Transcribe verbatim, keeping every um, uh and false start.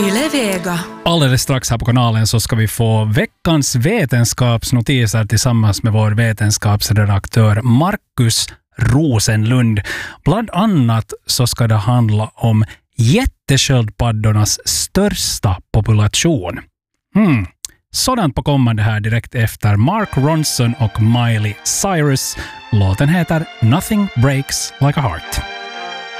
Yle Vega. Alldeles strax här på kanalen så ska vi få veckans vetenskapsnotiser tillsammans med vår vetenskapsredaktör Markus Rosenlund. Bland annat så ska det handla om jättesköldpaddornas största population. Hmm. Sådant på kommande här direkt efter Mark Ronson och Miley Cyrus. Låten heter Nothing Breaks Like a Heart.